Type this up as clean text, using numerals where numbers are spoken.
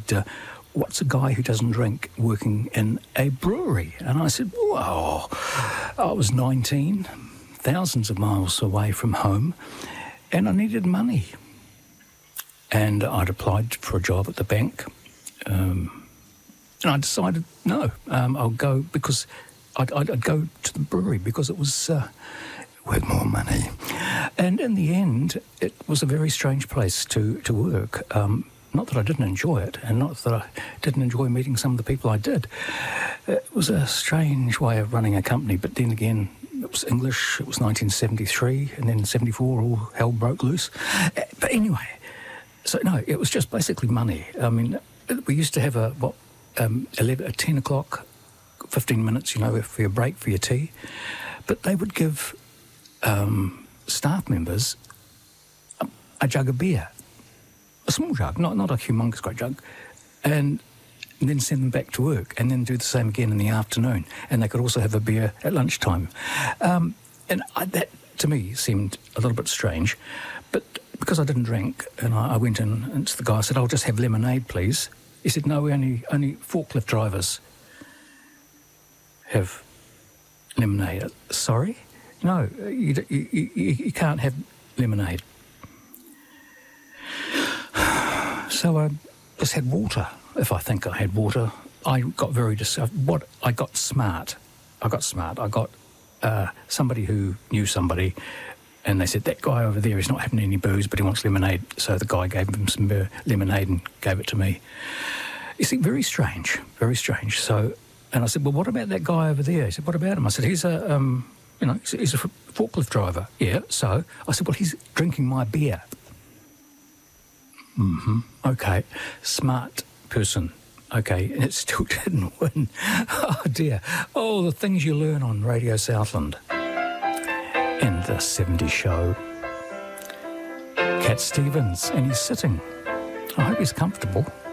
what's a guy who doesn't drink working in a brewery? And I said, well, I was 19, thousands of miles away from home, and I needed money. And I'd applied for a job at the bank, and I decided, no, I'll go because I'd go to the brewery because it was worth more money. And in the end, it was a very strange place to work. Not that I didn't enjoy it, and not that I didn't enjoy meeting some of the people I did. It was a strange way of running a company, but then again, it was English, it was 1973, and then 74, all hell broke loose. But anyway, so no, it was just basically money. I mean, we used to have a 10 o'clock, 15 minutes, for your break, for your tea. But they would give staff members a jug of beer. A small jug, not a humongous great jug, and then send them back to work, and then do the same again in the afternoon. And they could also have a beer at lunchtime. That, to me, seemed a little bit strange. But because I didn't drink, and I went in, and to the guy, I said, I'll just have lemonade, please. He said, no, only forklift drivers have lemonade. Sorry? No, you can't have lemonade. So I just had water. If I think I had water, I got I got smart. I got somebody who knew somebody, and they said, that guy over there is not having any booze, but he wants lemonade. So the guy gave him some lemonade and gave it to me. You see, very strange, very strange. So, and I said, well, what about that guy over there? He said, what about him? I said, he's a forklift driver. Yeah, so I said, well, he's drinking my beer. Okay, smart person. Okay, and it still didn't win. Oh, dear. Oh, the things you learn on Radio Southland. In the 70s show. Cat Stevens, and he's sitting. I hope he's comfortable.